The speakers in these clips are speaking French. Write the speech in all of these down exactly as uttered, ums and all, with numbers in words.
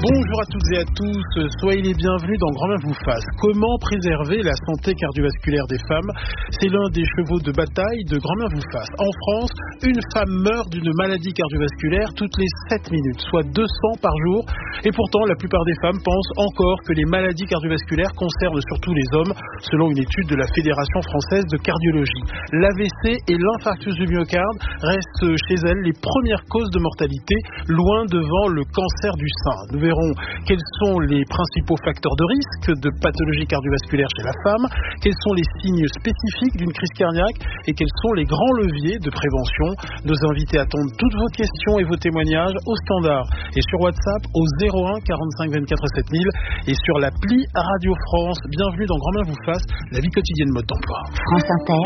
Bonjour à toutes et à tous, soyez les bienvenus dans Grand Bien vous fasse. Comment préserver la santé cardiovasculaire des femmes? C'est l'un des chevaux de bataille de Grand Bien vous fasse. En France, une femme meurt d'une maladie cardiovasculaire toutes les sept minutes, soit deux cents par jour. Et pourtant, la plupart des femmes pensent encore que les maladies cardiovasculaires concernent surtout les hommes, selon une étude de la Fédération française de cardiologie. L'A V C et l'infarctus du myocarde restent chez elles les premières causes de mortalité, loin devant le cancer du sein. Nous verrons quels sont les principaux facteurs de risque de pathologie cardiovasculaire chez la femme, quels sont les signes spécifiques d'une crise cardiaque et quels sont les grands leviers de prévention. Nos invités attendent toutes vos questions et vos témoignages au standard et sur WhatsApp au zéro un quarante-cinq vingt-quatre sept mille et sur l'appli Radio France. Bienvenue dans Grand Bien vous fasse, la vie quotidienne mode d'emploi. France Inter.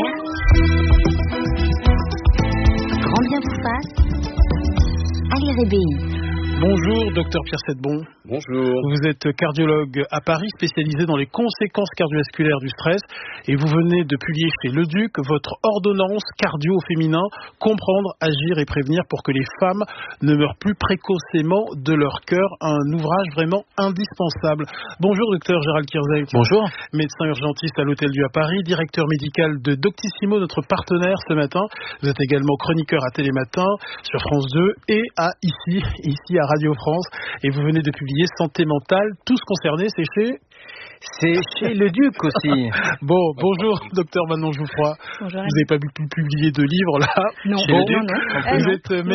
Grand Bien vous fasse. Ali Rébéi. Bonjour, docteur Pierre Sedbon. Bonjour. Vous êtes cardiologue à Paris, spécialisé dans les conséquences cardiovasculaires du stress, et vous venez de publier chez Le Duc votre ordonnance cardio au féminin, comprendre, agir et prévenir pour que les femmes ne meurent plus précocement de leur cœur, un ouvrage vraiment indispensable. Bonjour, docteur Gérald Kierzek. Bonjour. Médecin urgentiste à l'Hôtel Dieu à Paris, directeur médical de Doctissimo, notre partenaire ce matin. Vous êtes également chroniqueur à Télématin sur France deux et à ici, ici à Radio France, et vous venez de publier Santé mentale, tous concernés, c'est chez... C'est chez Le Duc aussi. Bon, bonjour, docteur Manon Jouffroy. Bonjour. Vous n'avez pas pu publier de livre là? Non, bon, non, non. Vous Euh, êtes